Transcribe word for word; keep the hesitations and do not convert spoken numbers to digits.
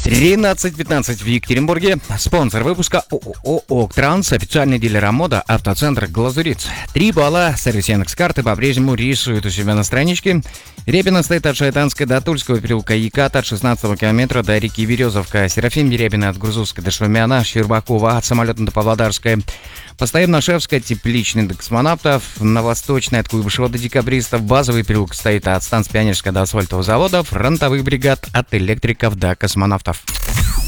тринадцать пятнадцать в Екатеринбурге. Спонсор выпуска ООО «Октранс», официальный дилер «Амода», автоцентр «Глазуриц». Три балла. Сервис Яндекс.Карты по-прежнему рисует у себя на страничке. Репино стоит от Шайтанской до Тульского переулка, Екат от шестнадцатого километра до реки Березовка, Серафим Дерябина от Грузовской до Шумяна, Щербакова от Самолета до Павлодарской, Постоянно-Шевская, тепличный до Космонавтов, на Восточной от Куйбышева до Декабристов, базовый переулок стоит от станции Пионерская до Асфальтового завода, фронтовых бригад от Электриков до Космонавтов.